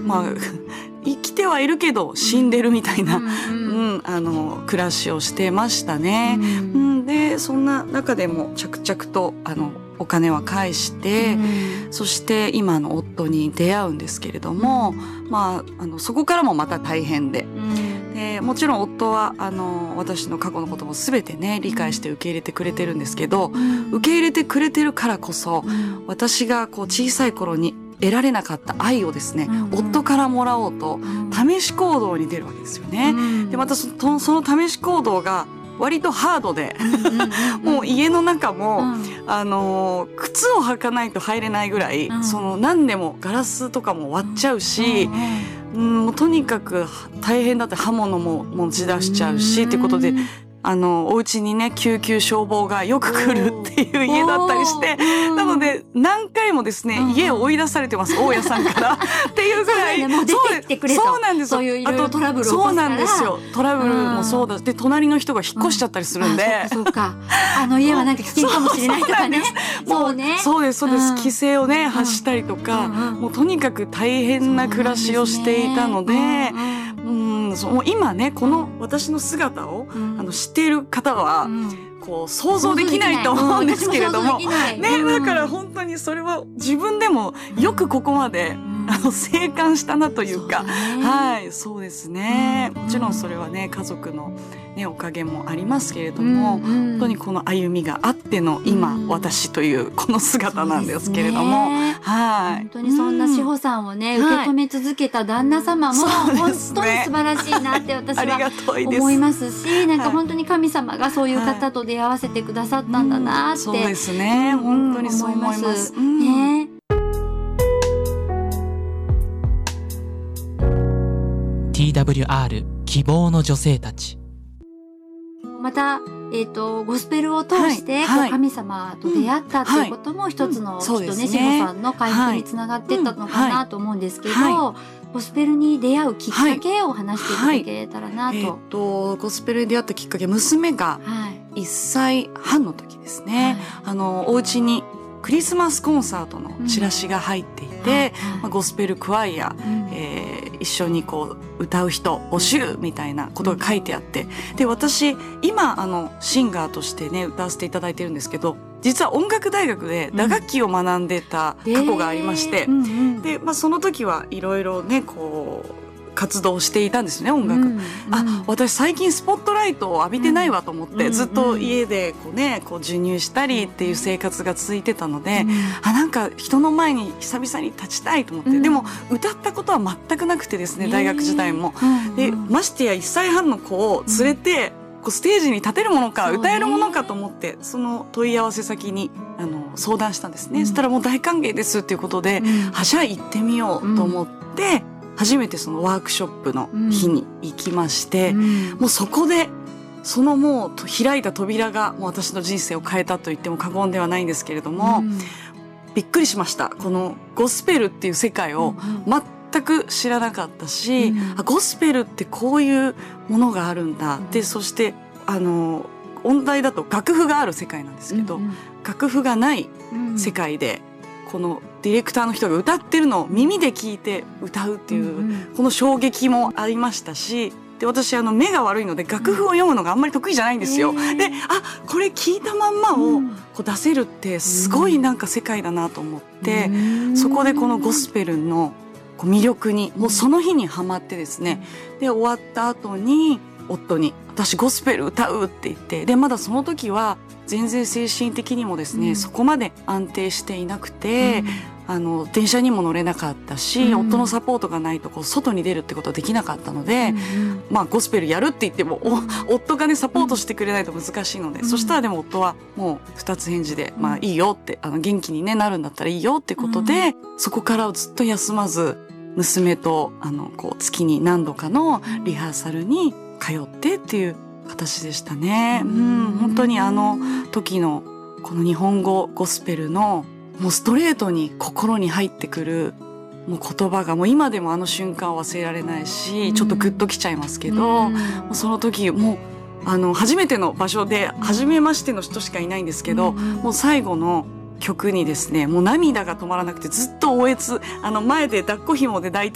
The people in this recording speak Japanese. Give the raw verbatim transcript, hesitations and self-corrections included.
まあ生きてはいるけど死んでるみたいな、うんうんうん、あの暮らしをしてましたね、 うんうん、でそんな中でも着々とあのお金は返して、うん、そして今の夫に出会うんですけれども、まあ、あのそこからもまた大変で、うんでもちろん夫はあの私の過去のことも全てね理解して受け入れてくれてるんですけど、うん、受け入れてくれてるからこそ、うん、私がこう小さい頃に得られなかった愛をですね、うんうん、夫からもらおうと試し行動に出るわけですよね、うん、でまたその、その試し行動が割とハードでもう家の中も、うん、あの靴を履かないと入れないぐらい、うん、その何でもガラスとかも割っちゃうし、うんうん、もうとにかく大変だって刃物も持ち出しちゃうし、うん、っていうことであのお家にね救急消防がよく来るっていう家だったりしてなので何回もですね、うん、家を追い出されてます大家さんからっていうぐらいそう、ね、もう出てきてくれとそうなんですそういういろいろトラブルを起こすからそうなんですよトラブルもそうだで隣の人が引っ越しちゃったりするんで、うん、 そうかそうかあの家はなんか危険かもしれないとかねそうねそうですそうです、うん、規制をね発したりとか、うんうん、もうとにかく大変な暮らしをしていたので、うん、そう今ねこの私の姿を、うん、あの知っている方は、うん、こう想像できないと思うんですけれども、ね、だから本当にそれは自分でもよくここまで、うん、あの生還したなというか、そうね、はいそうですね、うん、もちろんそれはね家族の、ね、おかげもありますけれども、うんうん、本当にこの歩みがあっての今、うん、私というこの姿なんですけれども、ね、はい本当にそんな志保さんをね、うん、受け止め続けた旦那様も、はい、本当に素晴らしいなって私は思いますしなんか本当に神様がそういう方と出会わせてくださったんだなって、 うん、そうですね本当にそう思います、うん、ねティーダブリューアール 希望の女性たちまた、えーと、ゴスペルを通して、はい、神様と出会ったっていうことも一つの、うん、きっとね、志保さんの回復につながっていったのかなと思うんですけど、はいはい、ゴスペルに出会うきっかけを話していただけたらなと。はいはい、えーと、ゴスペルに出会ったきっかけ、娘がいっさいはんの時ですね、はい、あの、お家にクリスマスコンサートのチラシが入っていて、うんまあ、ゴスペルクワイア、うんえー、一緒にこう歌う人募集みたいなことが書いてあって、で私今あのシンガーとしてね歌わせていただいてるんですけど、実は音楽大学で打楽器を学んでた過去がありまして、うんえーうんうん、で、まあ、その時はいろいろねこう活動していたんですね音楽、うんうん、あ私最近スポットライトを浴びてないわと思って、うん、ずっと家でこうねこう授乳したりっていう生活が続いてたので、うん、あなんか人の前に久々に立ちたいと思って、うん、でも歌ったことは全くなくてですね大学時代も、うん、でましてやいっさいはんの子を連れて、うん、こうステージに立てるものか歌えるものかと思ってその問い合わせ先にあの相談したんですね、うん、そしたらもう大歓迎ですっていうことで、うん、はじゃあ行ってみようと思って、うん初めてそのワークショップの日に行きまして、うん、もうそこでそのもう開いた扉がもう私の人生を変えたと言っても過言ではないんですけれども、うん、びっくりしました。このゴスペルっていう世界を全く知らなかったし、うん、あゴスペルってこういうものがあるんだ、うん、でそしてあの音大だと楽譜がある世界なんですけど、うん、楽譜がない世界で、うん、このディレクターの人が歌ってるのを耳で聞いて歌うっていう、うんうん、この衝撃もありましたし、で私あの目が悪いので楽譜を読むのがあんまり得意じゃないんですよ、うん、であこれ聞いたまんまをこう出せるってすごいなんか世界だなと思って、うん、そこでこのゴスペルのこう魅力にもうその日にハマってですね、で終わった後に夫に私ゴスペル歌うって言って、でまだその時は全然精神的にもですね、うん、そこまで安定していなくて、うん、あの電車にも乗れなかったし、うん、夫のサポートがないとこう外に出るってことはできなかったので、うん、まあゴスペルやるって言っても夫がねサポートしてくれないと難しいので、うん、そしたらでも夫はもう二つ返事で、うん、まあいいよってあの元気に、ね、なるんだったらいいよってことで、うん、そこからずっと休まず娘とあのこう月に何度かのリハーサルに通ってっていう形でしたね、うん、本当にあの時のこの日本語ゴスペルのもうストレートに心に入ってくるもう言葉がもう今でもあの瞬間忘れられないし、ちょっとグッときちゃいますけど、もうその時もうあの初めての場所で初めましての人しかいないんですけど、もう最後の曲にですねもう涙が止まらなくてずっとおえつあの前で抱っこ紐で抱いて